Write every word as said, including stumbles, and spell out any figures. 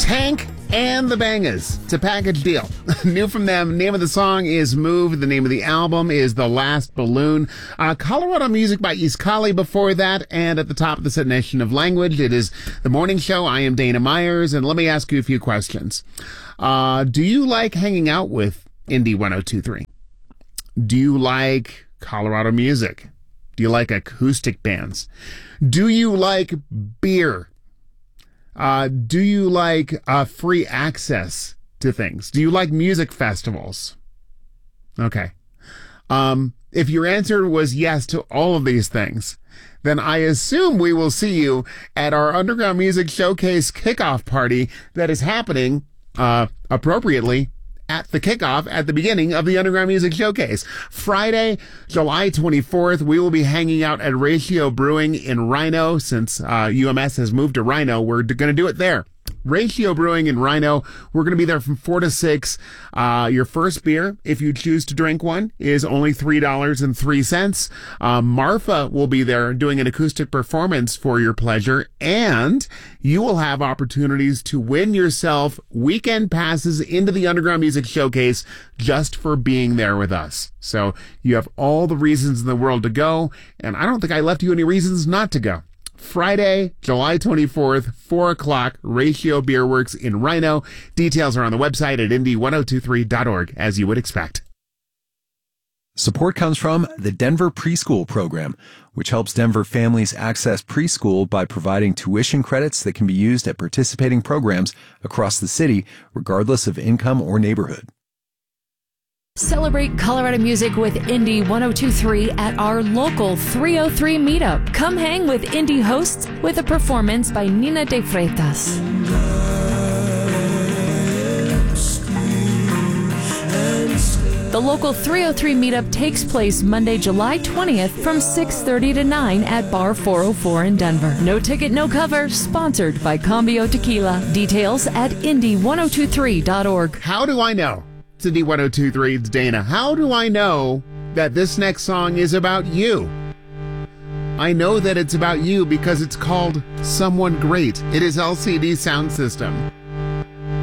Tank and the Bangas. It's a package deal. New from them. Name of the song is Move. The name of the album is The Last Balloon. Uh, Colorado music by Iskali before that. And at the top of the set, Nation of Language. It is The Morning Show. I am Dana Myers. And let me ask you a few questions. Uh, do you like hanging out with Indie one oh two three? Do you like Colorado music? Do you like acoustic bands? Do you like beer? Uh, do you like uh, free access to things? Do you like music festivals? Okay. Um, if your answer was yes to all of these things, then I assume we will see you at our Underground Music Showcase kickoff party that is happening, uh, appropriately, at the kickoff at the beginning of the Underground Music Showcase. Friday, July twenty-fourth, we will be hanging out at Ratio Brewing in Rhino. Since uh, U M S has moved to Rhino, we're going to do it there. Ratio Brewing in Rhino. We're going to be there from four to six. Uh, your first beer, if you choose to drink one, is only three dollars and three cents. Uh, Marfa will be there doing an acoustic performance for your pleasure, and you will have opportunities to win yourself weekend passes into the Underground Music Showcase just for being there with us. So you have all the reasons in the world to go, and I don't think I left you any reasons not to go. Friday, July twenty-fourth, four o'clock, Ratio Beer Works in Rhino. Details are on the website at indie one oh two three dot org, as you would expect. Support comes from the Denver Preschool Program, which helps Denver families access preschool by providing tuition credits that can be used at participating programs across the city, regardless of income or neighborhood. Celebrate Colorado music with Indie one oh two three at our local three oh three meetup. Come hang with Indie hosts with a performance by Nina de Freitas. The local three oh three meetup takes place Monday, July twentieth from six thirty to nine at Bar four oh four in Denver. No ticket, no cover. Sponsored by Cambio Tequila. Details at indie one oh two three dot org. How do I know? It's Indie one oh two three, it's Dana. How do I know that this next song is about you? I know that it's about you because it's called Someone Great. It is L C D Sound System.